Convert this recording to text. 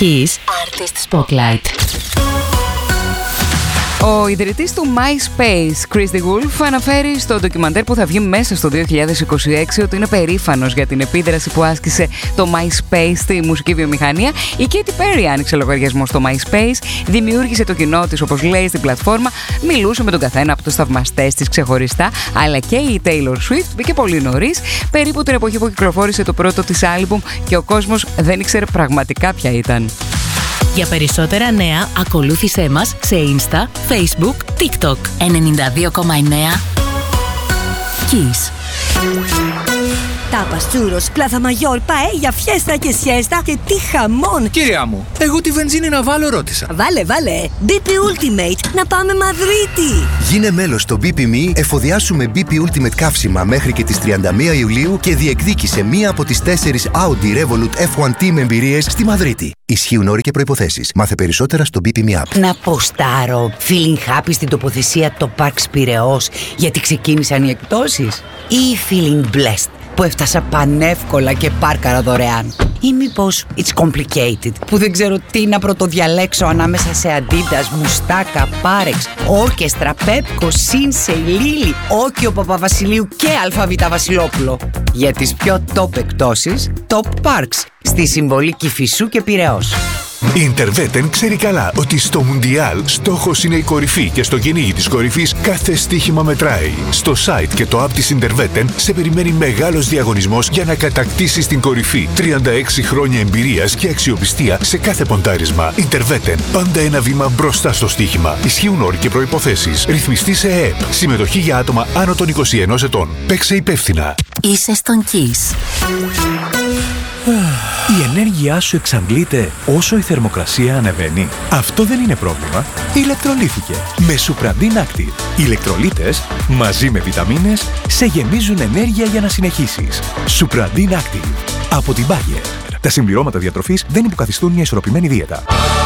Kiss Artist Spotlight. Ο ιδρυτής του MySpace, Chris DeWolf, αναφέρει στο ντοκιμαντέρ που θα βγει μέσα στο 2026 ότι είναι περήφανος για την επίδραση που άσκησε το MySpace στη μουσική βιομηχανία. Η Katy Perry άνοιξε λογαριασμό στο MySpace, δημιούργησε το κοινό της, όπως λέει, στην πλατφόρμα, μιλούσε με τον καθένα από τους θαυμαστές της ξεχωριστά, αλλά και η Taylor Swift μπήκε πολύ νωρίς, περίπου την εποχή που κυκλοφόρησε το πρώτο της άλμπουμ και ο κόσμος δεν ήξερε πραγματικά ποια ήταν. Για περισσότερα νέα, ακολούθησέ μας σε Insta, Facebook, TikTok. 92,9 Kiss. Tapas, churros, plaza mayor, paella, fiesta και siesta και τι χαμόν! Κυρία μου, εγώ τη βενζίνη να βάλω ρώτησα. Βάλε, BP Ultimate, να πάμε Μαδρίτη! Γίνε μέλος στο BP.me, εφοδιάσου με BP Ultimate καύσιμα μέχρι και τις 31 Ιουλίου και διεκδίκησε μία από τις 4 Audi Revolut F1 Team εμπειρίες στη Μαδρίτη. Ισχύουν όροι και προϋποθέσεις. Μάθε περισσότερα στο BP.me app. Να ποστάρω feeling happy στην τοποθεσία το Parks Πειραιώς γιατί ξεκίνησαν οι εκπτώσεις, ή feeling blessed που έφτασα πανεύκολα και πάρκαρα δωρεάν, ή μήπως it's complicated που δεν ξέρω τι να πρωτοδιαλέξω ανάμεσα σε Adidas, Μουστάκα, Πάρεξ, Όρκεστρα, Πέπκο, Σίνσεϊ, Λίλι, Όκιο Παπαβασιλείου και Αλφαβήτα Βασιλόπουλο. Για τις πιο top εκπτώσεις, Top Parks στη συμβολή Κηφισού και Πειραιώς. Η Interveten ξέρει καλά ότι στο Μουντιάλ στόχος είναι η κορυφή και στο κυνήγι της κορυφής κάθε στοίχημα μετράει. Στο site και το app της Interveten σε περιμένει μεγάλος διαγωνισμός για να κατακτήσεις την κορυφή. 36 χρόνια εμπειρίας και αξιοπιστία σε κάθε ποντάρισμα. Interveten, πάντα ένα βήμα μπροστά στο στοίχημα. Ισχύουν όροι και προϋποθέσεις. Ρυθμιστή σε ΕΕΠ. Συμμετοχή για άτομα άνω των 21 ετών. Παίξε υπεύθυνα. Είσαι στον Kiss. Η ενέργειά σου εξαντλείται όσο η θερμοκρασία ανεβαίνει. Αυτό δεν είναι πρόβλημα. Ηλεκτρολύθηκε με Supradin Active. Οι ηλεκτρολίτες μαζί με βιταμίνες σε γεμίζουν ενέργεια για να συνεχίσεις. Supradin Active από την Bayer. Τα συμπληρώματα διατροφής δεν υποκαθιστούν μια ισορροπημένη δίαιτα.